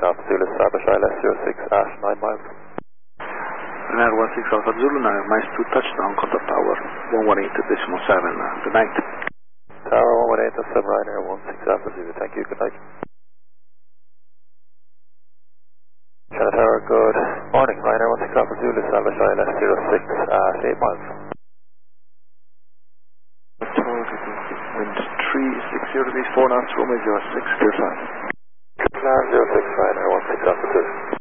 Alpha Zulu, Cyber Shy, left 06, Ash, 9 miles. United 16 Alpha Zulu, now nice to touchdown, contact tower 118.7, good night. Tower 118.7, Ryanair 16 Alpha Zulu, thank you, good night. China Tower, good morning, Ryanair 16 Alpha Zulu, Cyber Shy, left 06, Ash, 8 miles. Wind 360 degrees, 4 knots, runway 06, clear time. Clear 06, Ryanair 16 Alpha Zulu.